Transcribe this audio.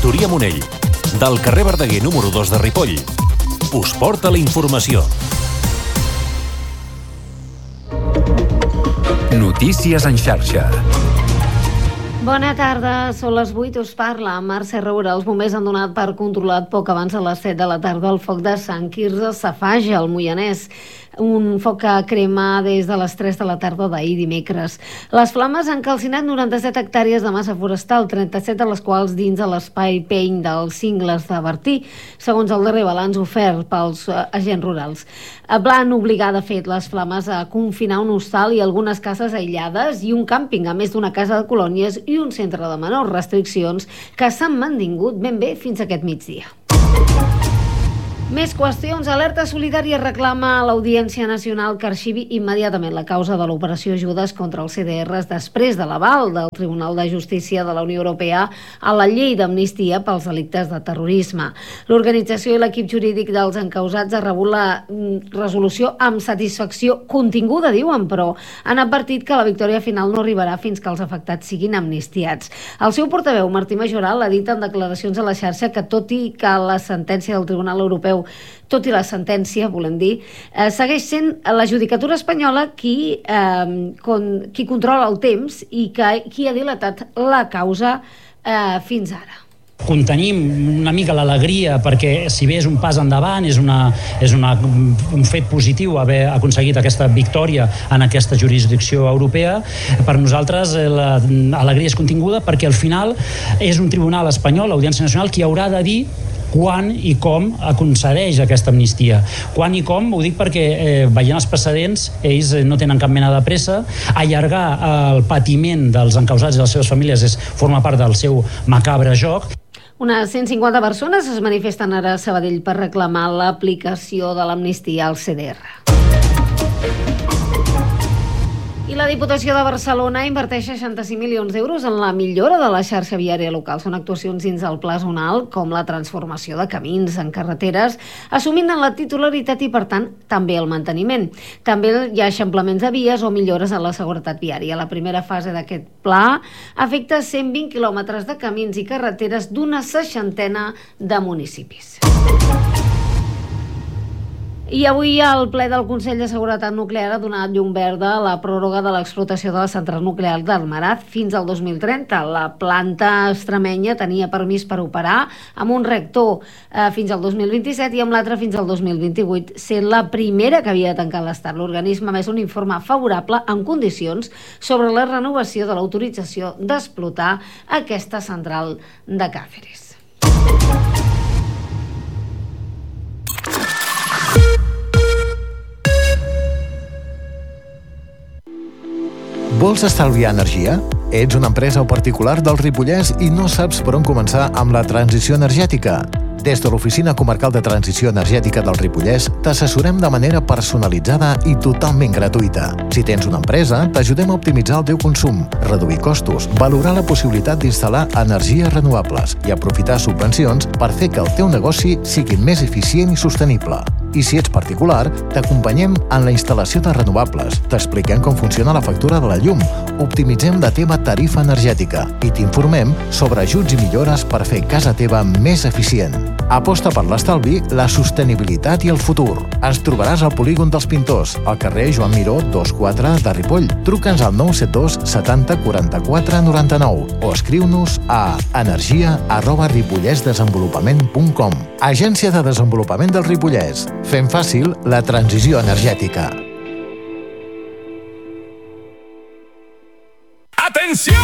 Factoria Monell, del carrer Verdaguer número 2 de Ripoll. Us porta la informació. Notícies en xarxa. Bona tarda, són les 8, us parla Mercè Roura. Els bombers han donat per controlat poc abans de les 7 de la tarda el foc de Sant Quirze Safaja, al Moianès. Un foc que crema des de les 3 de la tarda d'ahir dimecres. Les flames han calcinat 97 hectàrees de massa forestal, 37 de les quals dins de l'espai peny dels Cingles de Bertí, segons el darrer balanç ofert pels agents rurals. Van obligar, de fet, les flames a confinar un hostal i algunes cases aïllades i un càmping, a més d'una casa de colònies i un centre de menors, restriccions que s'han mantingut ben bé fins aquest migdia. Més qüestions. Alerta Solidària reclama a l'Audiència Nacional que arxivi immediatament la causa de l'operació Judes contra els CDRs després de l'aval del Tribunal de Justícia de la Unió Europea a la llei d'amnistia pels delictes de terrorisme. L'organització i l'equip jurídic dels encausats ha rebut la resolució amb satisfacció continguda, diuen, però han advertit que la victòria final no arribarà fins que els afectats siguin amnistiats. El seu portaveu, Martí Majoral, ha dit en declaracions a la xarxa que tot i que la sentència del Tribunal Europeu, tot i la sentència, volem dir, segueix sent la judicatura espanyola qui controla el temps i qui ha dilatat la causa fins ara. Contenim una mica l'alegria perquè, si bé és un pas endavant, és un fet positiu haver aconseguit aquesta victòria en aquesta jurisdicció europea, per nosaltres l'alegria és continguda perquè al final és un tribunal espanyol, l'Audiència Nacional, qui haurà de dir quan i com concedeix aquesta amnistia. Quan i com, ho dic perquè veient els precedents, ells no tenen cap mena de pressa. Allargar el patiment dels encausats i les seves famílies forma part del seu macabre joc. Unes 150 persones es manifesten ara a Sabadell per reclamar l'aplicació de l'amnistia al CDR. I la Diputació de Barcelona inverteix 65 milions d'euros en la millora de la xarxa viària local. Són actuacions dins el pla zonal, com la transformació de camins en carreteres, assumint la titularitat i, per tant, també el manteniment. També hi ha eixamplaments de vies o millores en la seguretat viària. La primera fase d'aquest pla afecta 120 quilòmetres de camins i carreteres d'una 60ena de municipis. I avui el ple del Consell de Seguretat Nuclear ha donat llum verda a la pròrroga de l'explotació de la central nuclear d'Almaraz fins al 2030. La planta extremenya tenia permís per operar amb un reactor fins al 2027 i amb l'altre fins al 2028, sent la primera que havia de tancar l'Estat. L'organisme ha emès un informe favorable en condicions sobre la renovació de l'autorització d'explotar aquesta central de Càceres. Vols estalviar energia? Ets una empresa o particular del Ripollès i no saps per on començar amb la transició energètica? Des de l'Oficina Comarcal de Transició Energètica del Ripollès t'assessorem de manera personalitzada i totalment gratuïta. Si tens una empresa, t'ajudem a optimitzar el teu consum, reduir costos, valorar la possibilitat d'instal·lar energies renovables i aprofitar subvencions per fer que el teu negoci sigui més eficient i sostenible. I si ets particular, t'acompanyem en la instal·lació de renovables, t'expliquem com funciona la factura de la llum, optimitzem la teva tarifa energètica i t'informem sobre ajuts i millores per fer casa teva més eficient. Aposta per l'estalvi, la sostenibilitat i el futur. Ens trobaràs al Polígon dels Pintors, al carrer Joan Miró 24 de Ripoll. Truca'ns al 972 70 44 99 o escriu-nos a energia@ripollesdesenvolupament.com. Agència de Desenvolupament del Ripollès. Fem fàcil la transició energètica. ¡Atención!